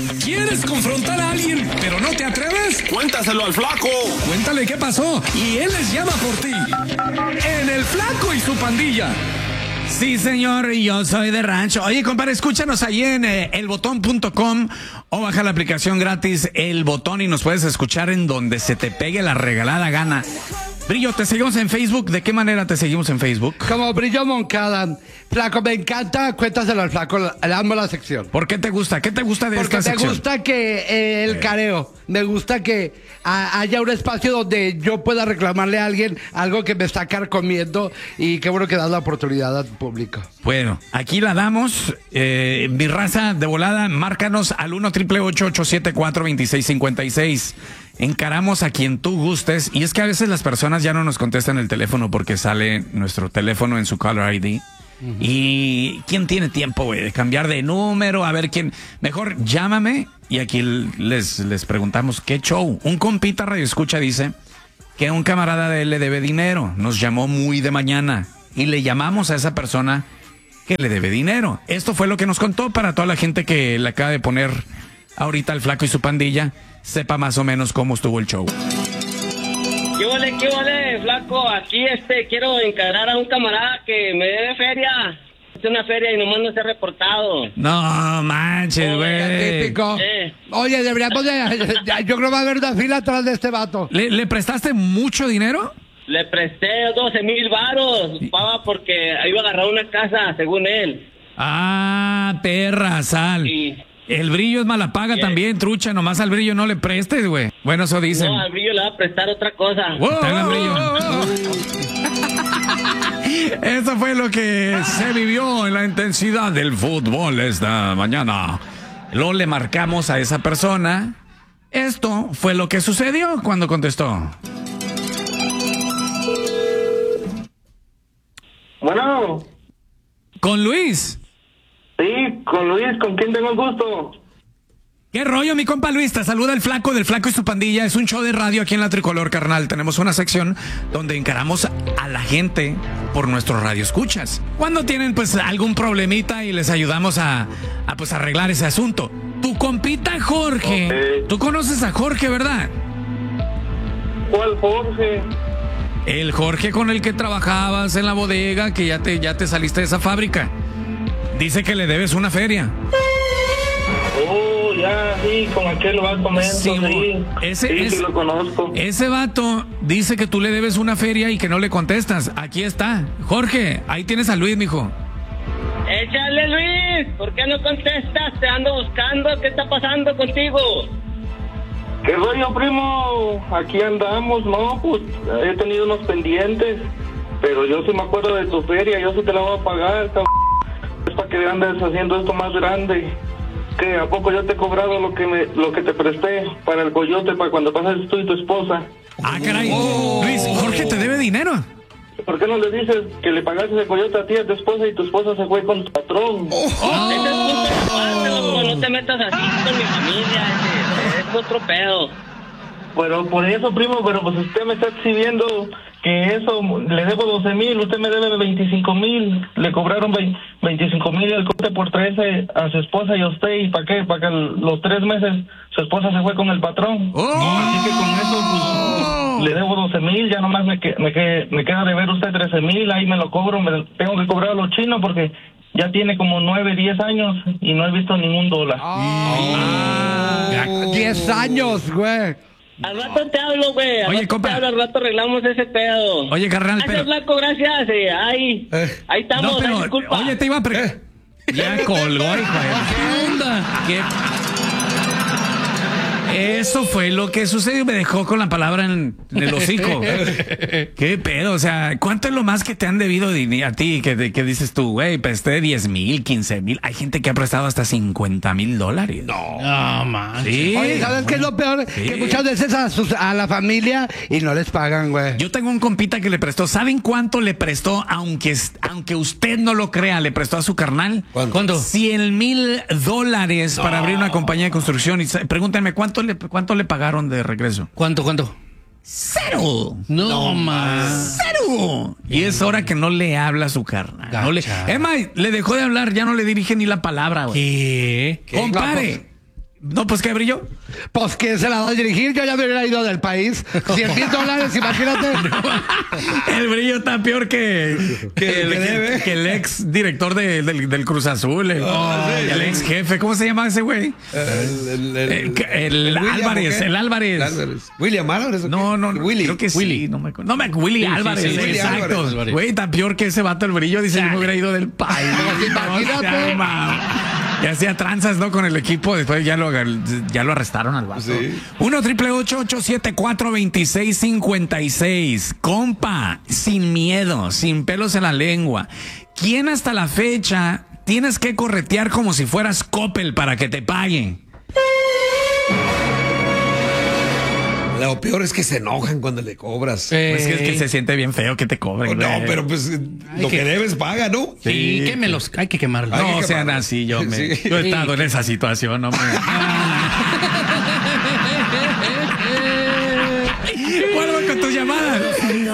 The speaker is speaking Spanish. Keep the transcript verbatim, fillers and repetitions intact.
¿Quieres confrontar a alguien, pero no te atreves? Cuéntaselo al Flaco. Cuéntale qué pasó y él les llama por ti. En El Flaco y su Pandilla. Sí, señor, yo soy de rancho. Oye, compadre, escúchanos ahí en eh, el botón punto com o baja la aplicación gratis El Botón y nos puedes escuchar en donde se te pegue la regalada gana. Brillo, ¿te seguimos en Facebook? ¿De qué manera te seguimos en Facebook? Como Brillo Moncada. Flaco, me encanta. Cuéntaselo al Flaco. Le amo la sección. ¿Por qué te gusta? ¿Qué te gusta de Porque esta me sección? gusta que eh, el careo. Me gusta que a, haya un espacio donde yo pueda reclamarle a alguien algo que me está carcomiendo. Y qué bueno que das la oportunidad al público. Bueno, aquí la damos. Eh, mi raza de volada, márcanos al uno triple ocho ocho siete cuatro dos seis cinco seis. Encaramos a quien tú gustes. Y es que a veces las personas ya no nos contestan el teléfono porque sale nuestro teléfono en su caller I D. Uh-huh. Y ¿quién tiene tiempo, güey, de cambiar de número? A ver quién. Mejor llámame y aquí les, les preguntamos qué show. Un compita radio escucha dice que un camarada de él le debe dinero. Nos llamó muy de mañana y le llamamos a esa persona que le debe dinero. Esto fue lo que nos contó para toda la gente que le acaba de poner ahorita el Flaco y su Pandilla. Sepa más o menos cómo estuvo el show. ¿Qué ole, qué ole, Flaco? Aquí este quiero encarar a un camarada que me debe feria. Es una feria y nomás no se ha reportado. No manches, güey. Típico. Eh. Oye, deberíamos de... Yo creo que va a haber una fila atrás de este vato. ¿Le, le prestaste mucho dinero? Le presté doce mil varos, pava, porque iba a agarrar una casa, según él. Ah, perra, sal. Sí. El Brillo es mala paga yeah. también, trucha. Nomás al Brillo no le prestes, güey. Bueno, eso dicen. No, al Brillo le va a prestar otra cosa. Wow, wow, Brillo. Wow, wow. Eso fue lo que se vivió en la intensidad del fútbol esta mañana. Luego le marcamos a esa persona. Esto fue lo que sucedió cuando contestó. Bueno. ¿Con Luis? Sí, con Luis, ¿con quién tengo el gusto? ¿Qué rollo, mi compa Luis? Te saluda el Flaco del Flaco y su Pandilla. Es un show de radio aquí en La Tricolor, carnal. Tenemos una sección donde encaramos a la gente por nuestros radioescuchas. Cuando tienen, pues, algún problemita y les ayudamos a, a pues, arreglar ese asunto. Tu compita Jorge. Okay. Tú conoces a Jorge, ¿verdad? ¿Cuál Jorge? El Jorge con el que trabajabas en la bodega, que ya te, ya te saliste de esa fábrica. Dice que le debes una feria. Oh, ya, sí, con aquel vato menso, sí. sí. Ese, sí, ese, sí lo conozco. Ese vato dice que tú le debes una feria y que no le contestas. Aquí está. Jorge, ahí tienes a Luis, mijo. Échale, Luis. ¿Por qué no contestas? Te ando buscando. ¿Qué está pasando contigo? ¿Qué rollo, primo? Aquí andamos, ¿no? Pues he tenido unos pendientes, pero yo sí me acuerdo de tu feria. Yo sí te la voy a pagar, cabrón. Es para que andes haciendo esto más grande. Que a poco yo te he cobrado lo que me, lo que te presté para el coyote, para cuando pases tú y tu esposa. Ah, caray. Oh. Luis, Jorge te debe dinero. ¿Por qué no le dices que le pagaste ese coyote a ti, a tu esposa, y tu esposa se fue con tu patrón? Oh. Oh. Ese es punto de parte, loco. No te metas así con mi familia. Ese es otro pedo. Pero por eso, primo, pero pues usted me está exhibiendo que eso, le debo doce mil, usted me debe veinticinco mil, le cobraron veinticinco mil el corte por trece a su esposa y a usted, ¿y para qué? Para que los tres meses su esposa se fue con el patrón. Oh. Así que con eso, pues, le debo doce mil, ya nomás me, que, me, que, me queda de ver usted trece mil, ahí me lo cobro, me tengo que cobrar a los chinos porque ya tiene como nueve, diez años y no he visto ningún dólar. Oh. diez años, güey. Al rato te hablo, güey. Oye, compa. Al rato arreglamos ese pedo. Oye, carnal, gracias, pero... Flaco, gracias. Eh, ahí, eh. ahí estamos, no, pero, ay, disculpa. Oye, te iba a... Pre... Eh. Ya colgó, hijo. ¿Qué onda? ¿Qué... Eso fue lo que sucedió. Me dejó con la palabra en, en el hocico. ¿Qué pedo? O sea, ¿cuánto es lo más que te han debido a ti? Que, que dices tú, güey, presté diez mil, quince mil. Hay gente que ha prestado hasta cincuenta mil dólares. No, no, man. Sí. Oye, ¿sabes qué es lo peor? Sí. Que muchas veces a, sus, a la familia y no les pagan, güey. Yo tengo un compita que le prestó. ¿Saben cuánto le prestó? Aunque, aunque usted no lo crea, le prestó a su carnal. ¿Cuánto? cien mil dólares no. para abrir una compañía de construcción. Y pregúntenme, ¿cuánto le, ¿cuánto le pagaron de regreso? ¿Cuánto, cuánto? Cero. No, no más. Cero. Y es hora que no le habla a su carnal. No le... Es más, le dejó de hablar, ya no le dirige ni la palabra, güey. ¿Qué? ¿Qué? Compare. No, pues ¿qué, Brillo? Pues que se la va a dirigir, yo ya me hubiera ido del país. cien mil dólares, imagínate. El Brillo está peor que, que, el, que que- debe. que el ex director de- del, del Cruz Azul. El, Ah, sí, el sí. ex jefe. ¿Cómo se llama ese güey? El, el- el- El, el el William, Álvarez, ¿o qué? el Álvarez. El Álvarez. William Álvarez. ¿o qué? No, no, no. Willy. Creo que sí. No me acuerdo. No me Willy Sí, sí, Álvarez. sí, Willy exacto. Álvarez. Güey, tan peor que ese vato el Brillo. Dice, yo me hubiera ido del país. Imagínate. No se ama. Y hacía tranzas, ¿no? Con el equipo. Después ya lo, agar- ya lo arrestaron al vato. Sí. uno triple ocho ocho siete cuatro dos seis cinco seis. Compa, sin miedo, sin pelos en la lengua. ¿Quién hasta la fecha tienes que corretear como si fueras Coppel para que te paguen? Lo peor es que se enojan cuando le cobras. Pues es que se siente bien feo que te Oh, cobren. no, güey. pero pues lo que, que- debes paga, ¿no? Sí, quémelos, hay que quemarlos. Hay No que sean quemarlo. así, yo, me, Sí. yo he estado en esa situación, hombre. Vuelvo con tus llamadas.